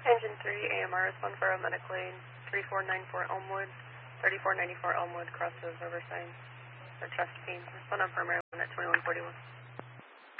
Engine 3, AMR is 140 Medic Lane, 3494 Elmwood, 3494 Elmwood, crosses Riverside, or Chesapeake. Respond on primary 1 at 2141.